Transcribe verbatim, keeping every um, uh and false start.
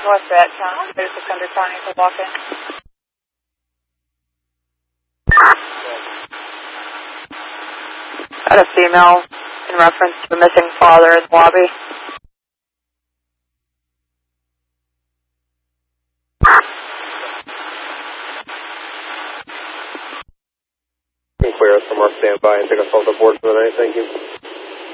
North Baton, thirty-six hundred County for walk-in. Got a female in reference to a missing father in the lobby. Clear us from our standby and take us off the board for the night. Thank you.